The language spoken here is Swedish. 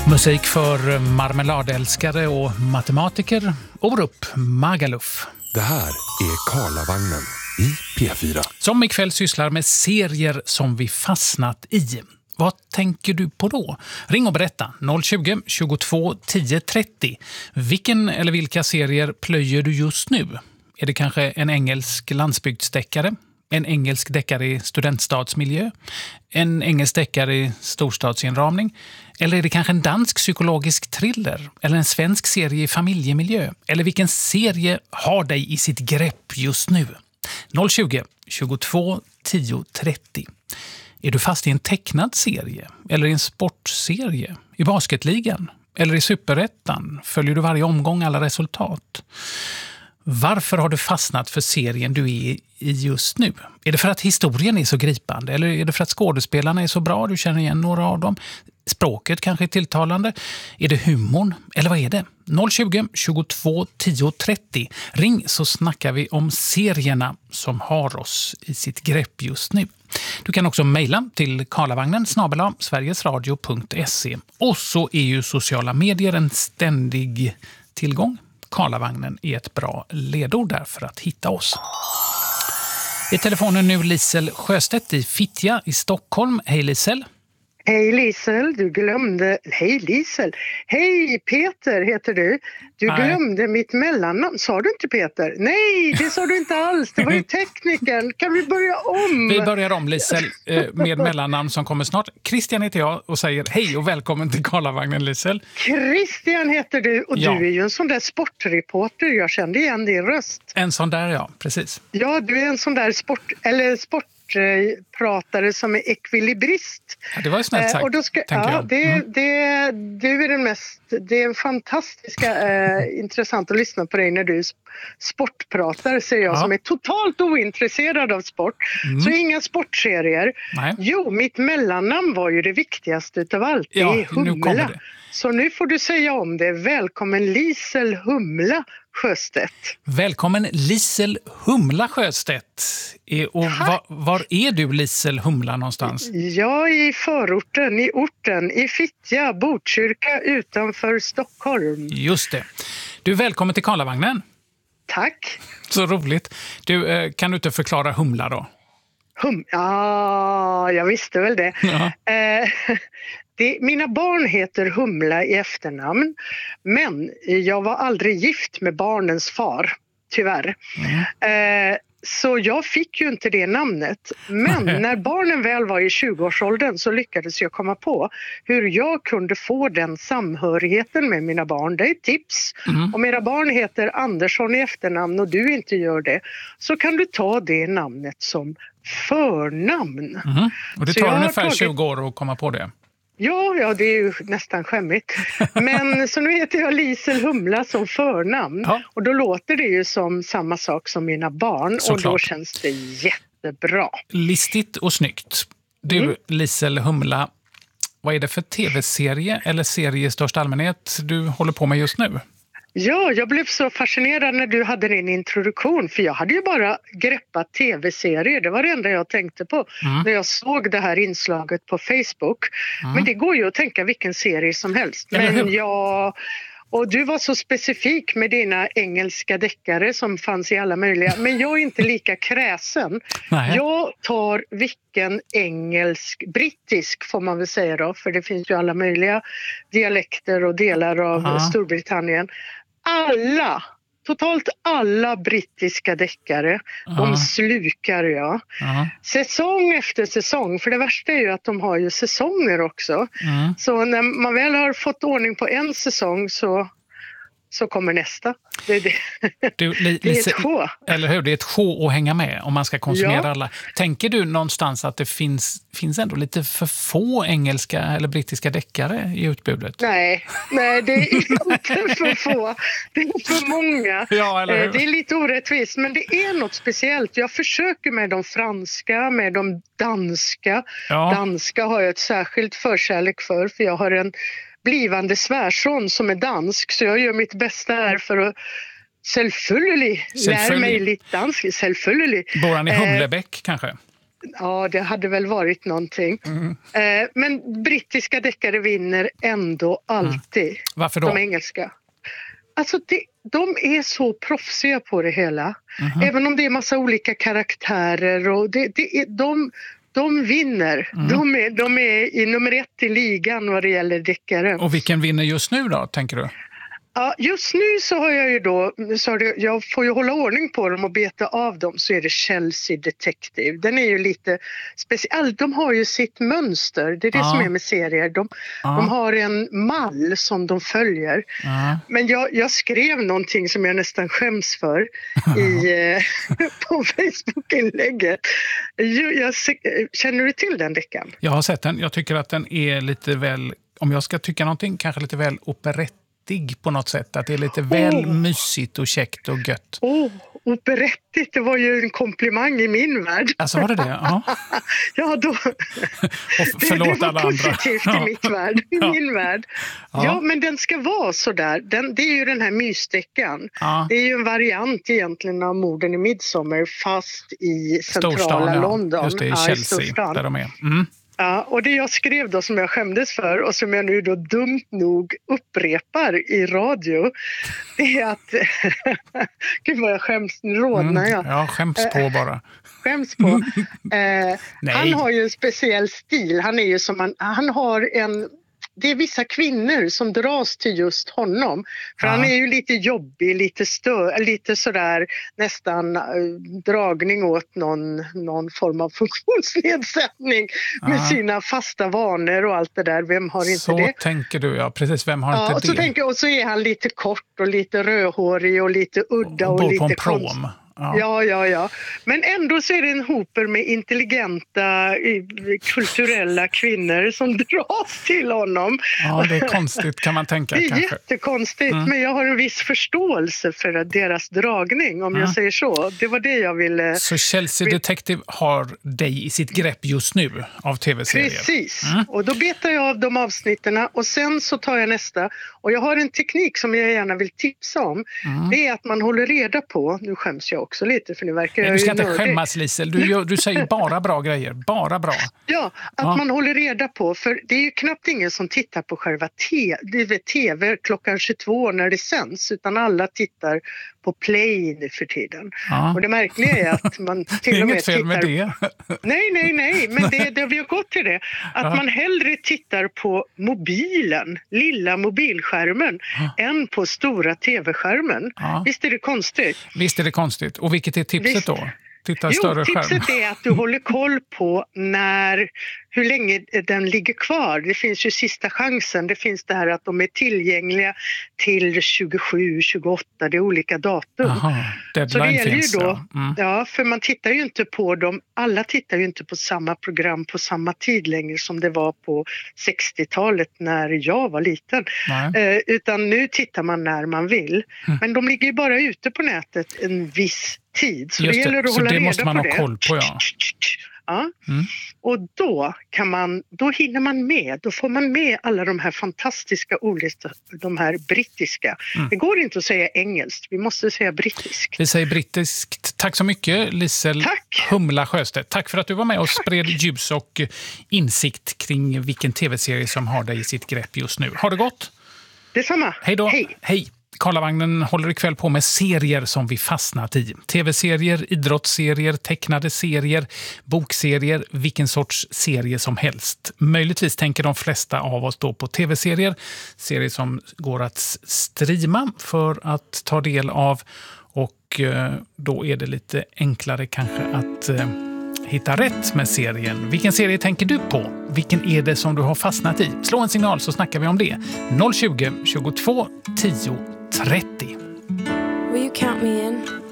Musik för marmeladälskare och matematiker. Orup Magaluf. Det här är Karlavagnen i P4. Som ikväll sysslar med serier som vi fastnat i. Vad tänker du på då? Ring och berätta 020 22 10 30. Vilken eller vilka serier plöjer du just nu? Är det kanske en engelsk landsbygdsdeckare? En engelsk deckare i studentstadsmiljö? En engelsk deckare i storstadsinramning? Eller är det kanske en dansk psykologisk thriller? Eller en svensk serie i familjemiljö? Eller vilken serie har dig i sitt grepp just nu? 020 22 10 30. Är du fast i en tecknad serie? Eller i en sportserie? I basketligan? Eller i superettan? Följer du varje omgång alla resultat? Varför har du fastnat för serien du är i just nu? Är det för att historien är så gripande? Eller är det för att skådespelarna är så bra? Du känner igen några av dem. Språket kanske är tilltalande. Är det humorn? Eller vad är det? 020 22 10 30. Ring så snackar vi om serierna som har oss i sitt grepp just nu. Du kan också mejla till karlavagnen@sverigesradio.se. Och så är ju sociala medier en ständig tillgång. Karlavagnen är ett bra ledord där för att hitta oss. I telefonen nu Lisel Sjöstedt i Fittja i Stockholm. Hej Lisel. Hej Lisel, du glömde... Hej Lisel. Hej Peter heter du. Du glömde mitt mellannamn. Sa du inte Peter? Nej, det sa du inte alls. Det var ju tekniken. Kan vi börja om? Vi börjar om Lisel med mellannamn som kommer snart. Christian heter jag och säger hej och välkommen till Karlavagnen Lisel. Christian heter du och ja. Du är ju en sån där sportreporter. Jag kände igen din röst. En sån där, ja, precis. Ja, du är en sån där sportpratare som är ekvilibrist. Ja, det var ju snällt sagt, tänker jag. Du är den mest... Det är fantastiska intressant att lyssna på dig när du sportpratar, ser jag, som är totalt ointresserad av sport. Så inga sportserier. Nej. Jo, mitt mellannamn var ju det viktigaste utav allt. Det är Humla. Så nu får du säga om det. Välkommen Lisel Humla Sjöstedt. Välkommen Lisel Humla Sjöstedt. Och var är du Lisel Humla någonstans? Jag är i förorten, i Fittja, Botkyrka utanför Stockholm. Just det. Du är välkommen till Karlavagnen. Tack. Så roligt. Du, kan du inte förklara Humla då? Ja, jag visste väl det. Ja. Mina barn heter Humla i efternamn, men jag var aldrig gift med barnens far, tyvärr. Så jag fick ju inte det namnet. Men när barnen väl var i 20-årsåldern så lyckades jag komma på hur jag kunde få den samhörigheten med mina barn. Det är ett tips. Om era barn heter Andersson i efternamn och du inte gör det, så kan du ta det namnet som förnamn. Och det tar ungefär 20 år att komma på det. Ja, det är ju nästan skämmigt. Men så nu heter jag Lisel Humla som förnamn. Ja. Och då låter det ju som samma sak som mina barn. Såklart. Och då känns det jättebra. Listigt och snyggt. Du, Lisel Humla, vad är det för tv-serie eller serie i största allmänhet du håller på med just nu? Ja, jag blev så fascinerad när du hade din introduktion, för jag hade ju bara greppat tv-serier. Det var det enda jag tänkte på när jag såg det här inslaget på Facebook. Men det går ju att tänka vilken serie som helst. Och du var så specifik med dina engelska deckare som fanns i alla möjliga. Men jag är inte lika kräsen. Nej. Jag tar vilken brittisk får man väl säga då. För det finns ju alla möjliga dialekter och delar av Storbritannien. Totalt alla brittiska deckare, de slukar jag. Säsong efter säsong, för det värsta är ju att de har ju säsonger också. Så när man väl har fått ordning på en säsong så kommer nästa. Det är ett sjå. Eller hur? Det är ett sjå att hänga med om man ska konsumera alla. Tänker du någonstans att det finns ändå lite för få engelska eller brittiska deckare i utbudet? Nej, det är inte för få. Det är för många. Ja, eller hur? Det är lite orättvist, men det är något speciellt. Jag försöker med de franska, med de danska. Ja. Danska har jag ett särskilt förkärlek för jag har en blivande svärson som är dansk, så jag gör mitt bästa här för att lära mig lite dansk. Bor han i Humlebäck kanske? Ja, det hade väl varit någonting. Men brittiska deckare vinner ändå alltid. Varför då? De engelska. Alltså de är så proffsiga på det hela. Även om det är massa olika karaktärer. Och de vinner. De är i nummer 1 i ligan vad det gäller deckare. Och vilken vinner just nu då, tänker du? Ja, just nu så har jag ju jag får ju hålla ordning på dem och beta av dem, så är det Chelsea Detective. Den är ju lite speciell. De har ju sitt mönster, det är det som är med serier. De har en mall som de följer. Men jag skrev någonting som jag nästan skäms för på Facebook-inlägget. Känner du till den deckaren? Jag har sett den. Jag tycker att den är lite väl, om jag ska tycka någonting, kanske lite väl operettig på något sätt. Att det är lite väl mysigt och käckt och gött. Operettigt, det var ju en komplimang i min värld. Alltså var det det? Ja, ja då. Och förlåt det alla var andra. positivt i min värld. Ja, men den ska vara sådär. Det är ju den här mysdeckan. Det är ju en variant egentligen av Morden i Midsommar, fast i centrala London. Just det, i Chelsea, där de är. Ja, och det jag skrev då som jag skämdes för och som jag nu då dumt nog upprepar i radio, det är att gud vad jag skäms, nu rodnar jag. Ja, skäms på bara. Skäms på. Han har ju en speciell stil. Han är ju som han har en. Det är vissa kvinnor som dras till just honom. För han är ju lite jobbig, lite sådär nästan dragning åt någon form av funktionsnedsättning med sina fasta vanor och allt det där. Vem har inte så det? Så tänker du, ja. Precis, vem har inte det? Och så är han lite kort och lite rödhårig och lite udda och lite på en prom. Ja. Men ändå så är det en hoper med intelligenta, kulturella kvinnor som dras till honom. Ja, det är konstigt kan man tänka. Det är kanske. Jättekonstigt, men jag har en viss förståelse för deras dragning, om jag säger så. Det var det jag ville. Så Chelsea Detective har dig i sitt grepp just nu av tv-serier? Precis, och då betar jag av de avsnitten och sen så tar jag nästa. Och jag har en teknik som jag gärna vill tipsa om. Det är att man håller reda på, nu skäms jag också lite för nu verkar jag. Du ska inte skämmas, Lisel. Du säger bara bra grejer. Bara bra. Ja, att man håller reda på. För det är ju knappt ingen som tittar på själva tv klockan 22 när det sänds. Utan alla tittar på play nu för tiden. Och det märkliga är att man till och med inget fel med det. Nej. Men det vi har gått till det. Att man hellre tittar på mobilen, lilla mobilskärmen, än på stora tv-skärmen. Visst är det konstigt? Visst är det konstigt. Och vilket är tipset då? Större skärm. Tipset är att du håller koll på hur länge den ligger kvar. Det finns ju sista chansen. Det finns det här att de är tillgängliga till 27, 28. Det är olika datum. Så det gäller ju då. Ja, för man tittar ju inte på dem. Alla tittar ju inte på samma program på samma tid längre som det var på 60-talet när jag var liten. Utan nu tittar man när man vill. Men de ligger ju bara ute på nätet en viss tid. Så det gäller att hålla reda på det. Så det måste man ha koll på, Ja. Och då hinner man med. Då får man med alla de här fantastiska olika, de här brittiska. Det går inte att säga engelskt. Vi måste säga brittiskt. Vi säger brittiskt. Tack så mycket, Lisel Humla Sjöstedt. Tack för att du var med och spred ljus och insikt kring vilken tv-serie som har dig i sitt grepp just nu. Ha det gott! Detsamma. Hej då. Hej. Karlavagnen håller ikväll på med serier som vi fastnat i. TV-serier, idrottsserier, tecknade serier, bokserier, vilken sorts serie som helst. Möjligtvis tänker de flesta av oss då på TV-serier. Serier som går att streama för att ta del av. Och då är det lite enklare kanske att hitta rätt med serien. Vilken serie tänker du på? Vilken är det som du har fastnat i? Slå en signal så snackar vi om det. 020 22 10 30. Will you count me in?